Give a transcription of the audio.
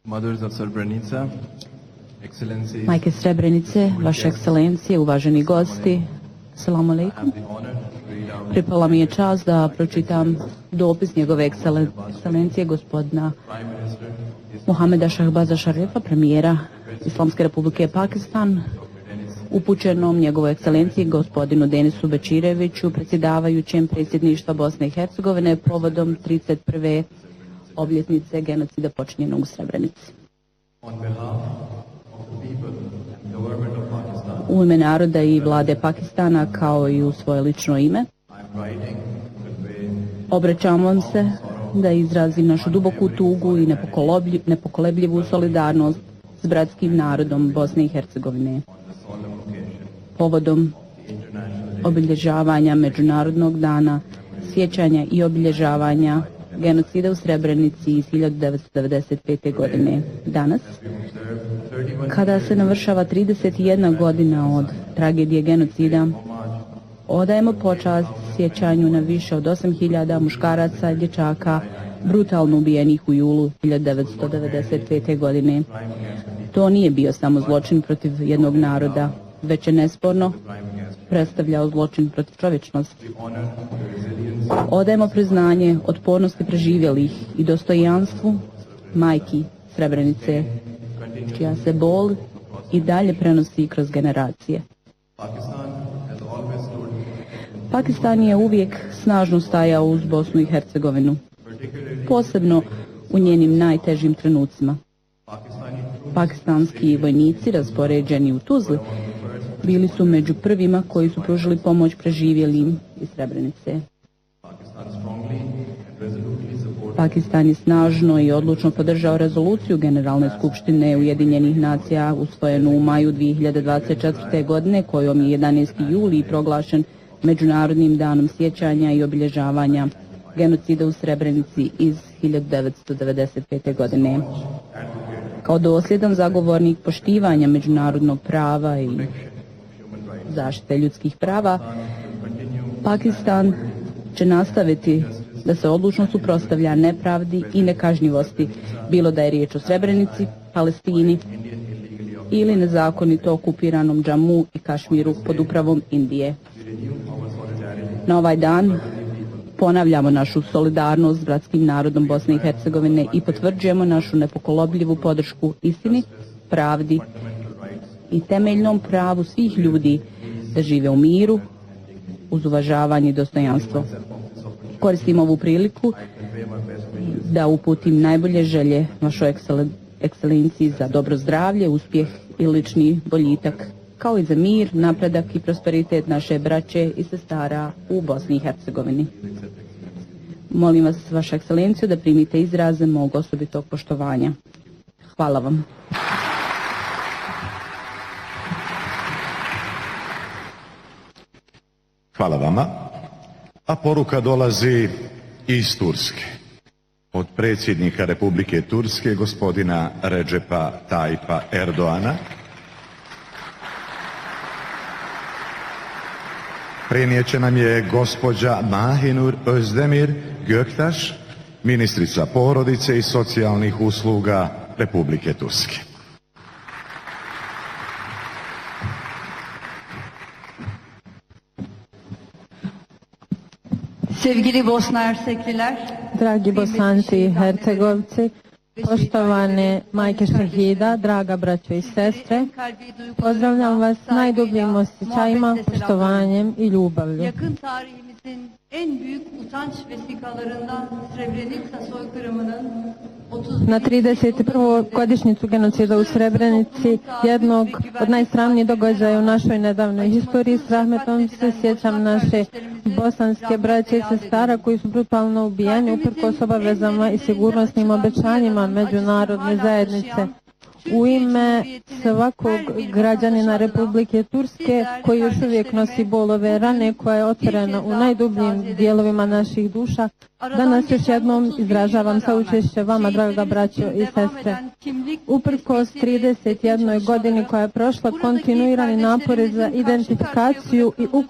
Majke Srebrenice, Vaše ekscelencije, uvaženi gosti, assalamu alaikum. Pripala mi je čast da pročitam dopis njegove ekscelencije gospodina Mohameda Shahbaza Sharifa, premijera Islamske republike Pakistan, upućenom njegovoj ekscelenciji gospodinu Denisu Bečireviću, predsjedavajućem predsjedništva Bosne i Hercegovine povodom 31. obljetnice genocida počinjenog u Srebrenici. U ime naroda i vlade Pakistana, kao i u svoje lično ime, obraćam vam se da izrazim našu duboku tugu i nepokolebljivu solidarnost s bratskim narodom Bosne i Hercegovine povodom obilježavanja Međunarodnog dana sjećanja i obilježavanja genocida u Srebrenici iz 1995. godine. Danas, kada se navršava 31 godina od tragedije genocida, odajemo počast sjećanju na više od 8.000 muškaraca i dječaka brutalno ubijenih u julu 1995. godine. To nije bio samo zločin protiv jednog naroda, već je nesporno predstavljao zločin protiv čovječnosti. Odajemo priznanje otpornosti preživjelih i dostojanstvu majki Srebrenice, čija se bol i dalje prenosi kroz generacije. Pakistan je uvijek snažno stajao uz Bosnu i Hercegovinu, posebno u njenim najtežim trenucima. Pakistanski vojnici raspoređeni u Tuzli bili su među prvima koji su pružili pomoć preživjelim iz Srebrenice. Pakistan je snažno i odlučno podržao rezoluciju Generalne skupštine Ujedinjenih nacija usvojenu u maju 2024. godine, kojom je 11. juli proglašen Međunarodnim danom sjećanja i obilježavanja genocida u Srebrenici iz 1995. godine. Kao dosljedan zagovornik poštivanja međunarodnog prava i zaštite ljudskih prava, Pakistan će nastaviti da se odlučno suprotstavlja nepravdi i nekažnjivosti, bilo da je riječ o Srebrenici, Palestini ili nezakonito okupiranom Džamu i Kašmiru pod upravom Indije. Na ovaj dan ponavljamo našu solidarnost s bratskim narodom Bosne i Hercegovine i potvrđujemo našu nepokolebljivu podršku istini, pravdi i temeljnom pravu svih ljudi da žive u miru, uz uvažavanje i dostojanstvo. Koristim ovu priliku da uputim najbolje želje vašoj ekscelenciji za dobro zdravlje, uspjeh i lični boljitak, kao i za mir, napredak i prosperitet naše braće i sestara u Bosni i Hercegovini. Molim vas, vaša ekscelencijo, da primite izraze mog osobitog poštovanja. Hvala vam. Hvala vama. A poruka dolazi iz Turske, od predsjednika Republike Turske, gospodina Recepa Tayyipa Erdoğana. Prenijet nam je gospođa Mahinur Özdemir Göktaş, ministrica porodice i socijalnih usluga Republike Turske. Sevgili Bosna-Hersekliler, dragi Bosanci i Hercegovci, poštovane majke šehida, draga braćo i sestre, pozdravljam vas najdubljim osjećajima, poštovanjem i ljubavlju. Yakın tarihimizin en büyük utanç vesikalarından Srebrenica soykırımının Na 31. godišnjicu genocida u Srebrenici, jednog od najsramnijih događaja u našoj nedavnoj historiji, s rahmetom se sjećam naše bosanske braće i sestara koji su brutalno ubijeni uprkos obavezama i sigurnosnim obećanjima međunarodne zajednice. U ime svakog građanina Republike Turske koji još uvijek nosi bol ove rane koja je otvorena u najdubljim dijelovima naših duša, danas još jednom izražavam saučešće vama, draga braćo i sestre. Uprkos 31 godini koja je prošla, kontinuirani napori za identifikaciju i